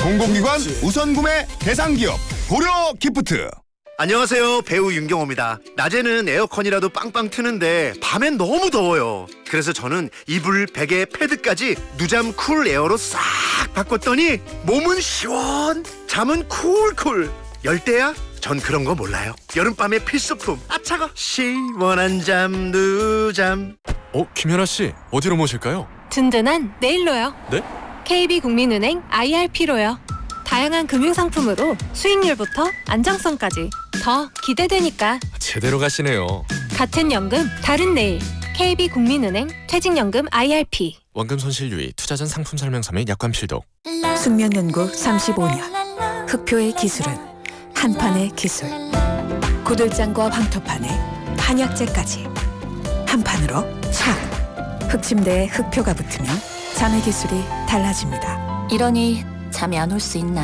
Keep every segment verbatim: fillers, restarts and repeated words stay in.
공공기관 우선구매 대상기업 고려 기프트. 안녕하세요, 배우 윤경호입니다. 낮에는 에어컨이라도 빵빵 트는데 밤엔 너무 더워요. 그래서 저는 이불, 베개, 패드까지 누잠 쿨 에어로 싹 바꿨더니 몸은 시원, 잠은 쿨쿨. 열대야? 전 그런 거 몰라요. 여름밤의 필수품. 아 차가. 시원한 잠 누잠. 어, 김연아 씨, 어디로 모실까요? 든든한 네일로요. 네? 케이비국민은행 아이알피로요. 다양한 금융상품으로 수익률부터 안정성까지 더 기대되니까. 제대로 가시네요. 같은 연금 다른 내일. 케이비국민은행 퇴직연금 아이알피. 원금 손실 유의, 투자 전 상품 설명서 및 약관 필독. 숙면 연구 삼십오 년. 흑표의 기술은 한판의 기술. 구들장과 황토판에 한약재까지 한 판으로 착. 흑침대에 흑표가 붙으면 잠의 기술이 달라집니다. 이러니 잠이 안 올 수 있나.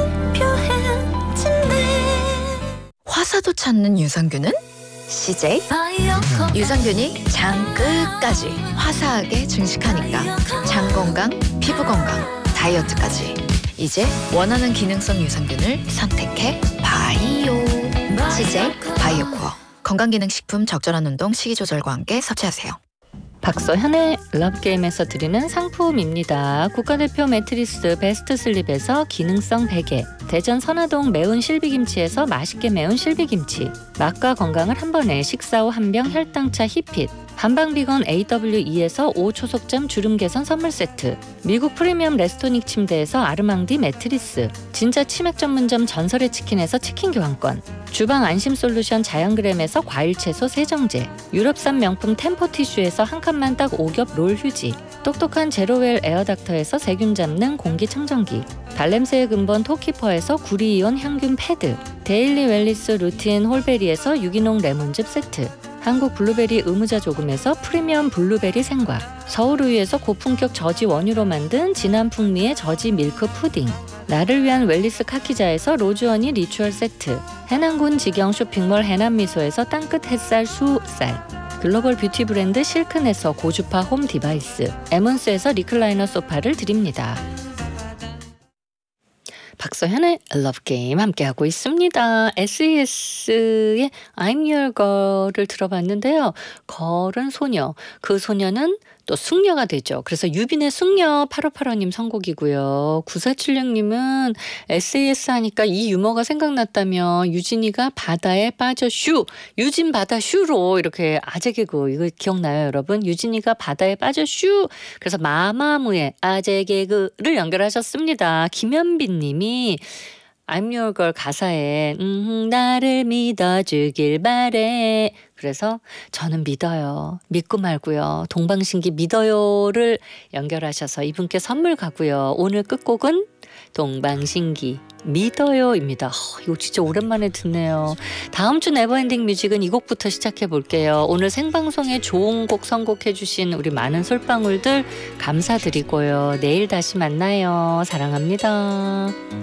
화사도 찾는 유산균은 씨제이 유산균이 장 끝까지 화사하게 증식하니까 장 건강, 피부 건강, 다이어트까지. 이제 원하는 기능성 유산균을 선택해 바이오. 씨제이 바이오코어. 건강기능식품, 적절한 운동, 식이조절과 함께 섭취하세요. 박서현의 러브게임에서 드리는 상품입니다. 국가대표 매트리스 베스트 슬립에서 기능성 베개, 대전 선화동 매운 실비김치에서 맛있게 매운 실비김치, 맛과 건강을 한 번에 식사 후 한 병 혈당차 히핏, 한방비건 에이더블유이에서 오초속잠 주름 개선 선물 세트, 미국 프리미엄 레스토닉 침대에서 아르망디 매트리스, 진짜 치맥 전문점 전설의 치킨에서 치킨 교환권, 주방 안심 솔루션 자연그램에서 과일 채소 세정제, 유럽산 명품 템포 티슈에서 한 칸만 딱 오 겹 롤 휴지, 똑똑한 제로웰 에어닥터에서 세균 잡는 공기청정기, 발냄새의 근본 토키퍼에서 구리이온 향균 패드, 데일리 웰리스 루틴 홀베리에서 유기농 레몬즙 세트, 한국 블루베리 의무자 조금에서 프리미엄 블루베리 생과, 서울우유에서 고품격 저지 원유로 만든 진한 풍미의 저지 밀크 푸딩, 나를 위한 웰리스 카키자에서 로즈허니 리추얼 세트, 해남군 직영 쇼핑몰 해남미소에서 땅끝 햇살 수쌀, 글로벌 뷰티 브랜드 실큰에서 고주파 홈 디바이스, 에몬스에서 리클라이너 소파를 드립니다. 박서현의 러브게임 함께하고 있습니다. 에스이에스의 I'm Your Girl을 들어봤는데요. 걸은 소녀, 그 소녀는 또 숙녀가 되죠. 그래서 유빈의 숙녀 팔오팔오님 선곡이고요. 구사칠육님은 에스이에스 하니까 이 유머가 생각났다며 유진이가 바다에 빠져 슈, 유진 바다 슈로 이렇게 아재 개그 이거 기억나요 여러분? 유진이가 바다에 빠져 슈. 그래서 마마무의 아재 개그를 연결하셨습니다. 김현빈님이 I'm Your Girl 가사에 음, 나를 믿어주길 바래. 그래서 저는 믿어요. 믿고 말고요. 동방신기 믿어요를 연결하셔서 이분께 선물 가고요. 오늘 끝곡은 동방신기 믿어요입니다. 어, 이거 진짜 오랜만에 듣네요. 다음 주 네버엔딩 뮤직은 이 곡부터 시작해 볼게요. 오늘 생방송에 좋은 곡 선곡해 주신 우리 많은 솔방울들 감사드리고요. 내일 다시 만나요. 사랑합니다.